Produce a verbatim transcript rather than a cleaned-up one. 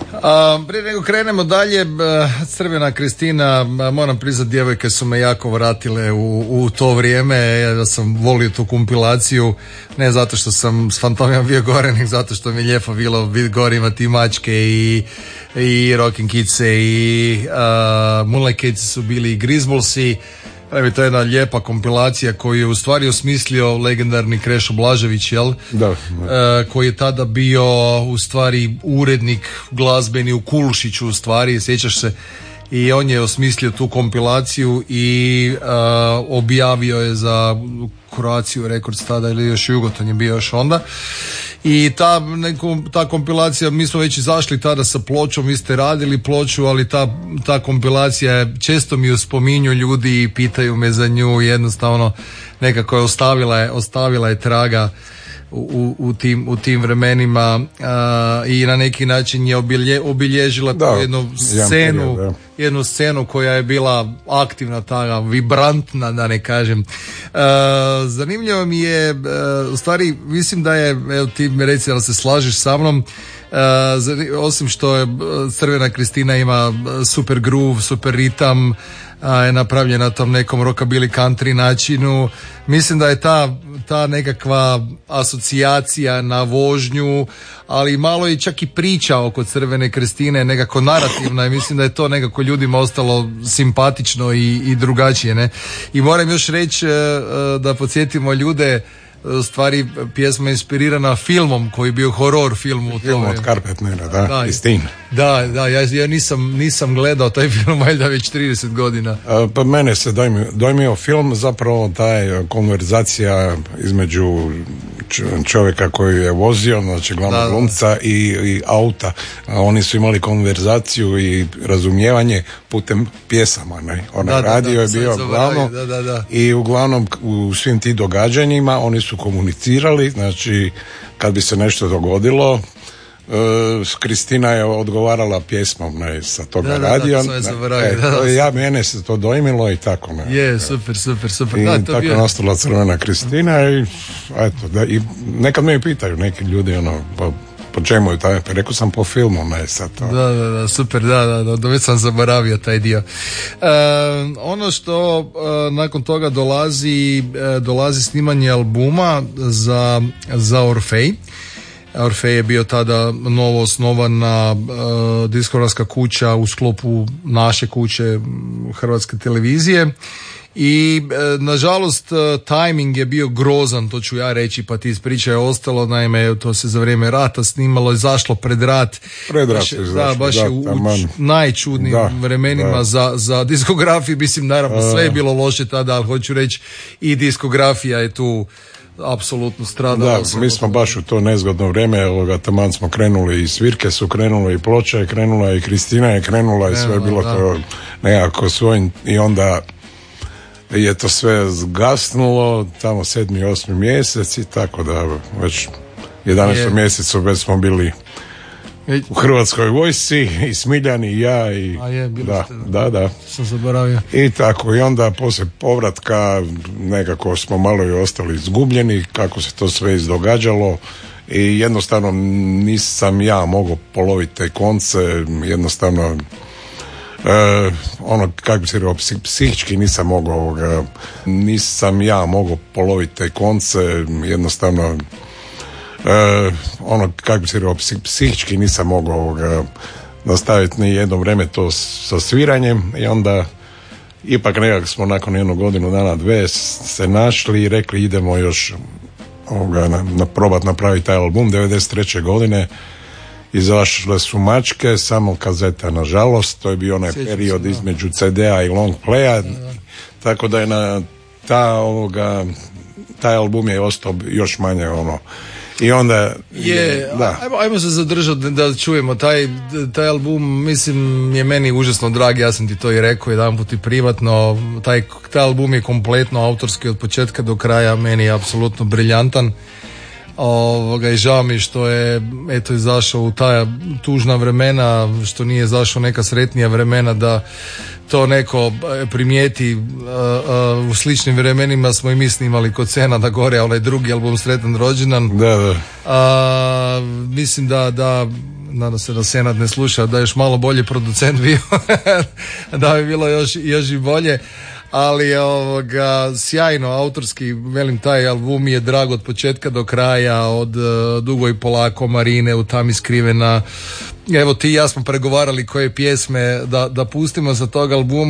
A, prije nego krenemo dalje, Crvena Kristina, moram priznati, djevojke su me jako vratile u, u to vrijeme. Ja sam volio tu kompilaciju, ne zato što sam s Fantomijom bio gore, nego zato što mi je lijepo bilo biti gore, imati mačke i, i Rockin' Kidse i uh, Moonlight Kids su bili i Grizbolsi. Evo, to je jedna lijepa kompilacija koju je u stvari osmislio legendarni Krešo Blažević, jel? Da. E, koji je tada bio u stvari urednik glazbeni u Kulušiću, u stvari, sjećaš se, i on je osmislio tu kompilaciju i e, objavio je za Croatia Records tada, ili još Jugoton je bio još onda. I ta, neku, ta kompilacija, mi smo već izašli tada sa pločom, vi ste radili ploču, ali ta, ta kompilacija je, često mi ju spominju ljudi i pitaju me za nju, jednostavno nekako je ostavila je, ostavila je traga u, u, tim, u tim vremenima, a, i na neki način je obilje, obilježila da, jednu scenu, prije, jednu scenu koja je bila aktivna, ta vibrantna, da ne kažem. A, zanimljivo mi je, a, u stvari mislim da je, evo ti mi reci da se slažeš sa mnom, a, osim što je Crvena Kristina ima super groove, super ritam, a, je napravljena na tom nekom rockabilly country načinu. Mislim da je ta, ta nekakva asocijacija na vožnju, ali malo je čak i priča oko Crvene Kristine nekako narativna i mislim da je to nekako ljudima ostalo simpatično i, i drugačije, ne? I moram još reći da podsjetimo ljude, u stvari pjesma je inspirirana filmom koji je bio horor film u film od Carpentera, da, da, Istin. Da, da, ja, ja nisam, nisam gledao taj film valjda već trideset godina. A, pa mene se dojmio, dojmio film, zapravo taj konverzacija između čovjeka koji je vozio, znači glavnog glumca i, i auta. A oni su imali konverzaciju i razumijevanje putem pjesama, ne? Ona da, radio da, da, je bio glavno da, da, da. I uglavnom u svim tim događanjima oni su komunicirali, znači kad bi se nešto dogodilo, uh, Kristina je odgovarala pjesmom, ne, sa toga da, radija. Da, da, e, da, da, ja, mene se to dojmilo i tako, ne. Je, super, super, super. I da, to tako bio... nastala Crvena Kristina i eto, da, i nekad me pitaju neki ljudi, ono, pa po čemu je taj, rekao sam po filmu, ne sad to. Da, da, da, super, da, da, da, da već sam zaboravio taj dio. E, ono što e, nakon toga dolazi, e, dolazi snimanje albuma za, za Orfej. Orfej je bio tada novo osnovana e, diskografska kuća u sklopu naše kuće Hrvatske televizije. I e, nažalost tajming je bio grozan, to ću ja reći, pa ti ispričaj ostalo, naime to se za vrijeme rata snimalo i zašlo pred rat. Pred rat baš, je da, baš da, je u, u najčudnijim da, vremenima da. Za, za diskografiju, mislim naravno sve je bilo loše tada, ali hoću reći i diskografija je tu apsolutno stradala. Da, mi smo baš u to nezgodno vrijeme, ovoga, taman smo krenuli i svirke su krenule i ploča je krenula i Kristina je krenula i sve je bilo da. To nekako svojim i onda je to sve zgasnulo tamo sedmi, osmi mjesec i tako da već jedanaestom mjesecu već smo bili u Hrvatskoj vojsci i Smiljani i ja i a je, da, ste, da, da. Sam zaboravio. I tako i onda poslije povratka nekako smo malo i ostali izgubljeni kako se to sve izdogađalo i jednostavno nisam ja mogao poloviti te konce, jednostavno E, ono, kako bi se rekao, psihički nisam mogao ovoga, nisam ja mogao poloviti te konce, jednostavno e, ono, kako bi se rekao, psihički nisam mogao ovoga, nastaviti ni jedno vrijeme to sa sviranjem i onda ipak nekako smo nakon jednu godinu dana dve se našli i rekli idemo još ovoga, na, na probat napraviti taj album. devedeset treće godine izašle su mačke, samo kazeta, nažalost, to je bio onaj Sjećam period se, između ce de a i long playa, da. Tako da je na ta ovoga, taj album je ostao još manje ono. I onda je, da. Ajmo, ajmo se zadržati da čujemo taj, taj album, mislim je meni užasno drag, ja sam ti to i rekao jedanput i privatno, taj, taj album je kompletno autorski od početka do kraja, meni je apsolutno briljantan. Ovoga, i žao mi što je eto izašao u ta tužna vremena, što nije izašao neka sretnija vremena da to neko primijeti. Uh, uh, u sličnim vremenima smo i mi snimali kod Senada gore onaj drugi album Sretan rođendan. Da, da. Uh, mislim da, da nadam se da Senad ne sluša, da je još malo bolji producent bio, da bi bilo još, još i bolje. Ali ovoga, sjajno autorski, velim, taj album mi je drag od početka do kraja, od uh, Dugo i polako, Marine, U tami skrivena. Evo ti i ja smo pregovarali koje pjesme da, da pustimo za tog albuma.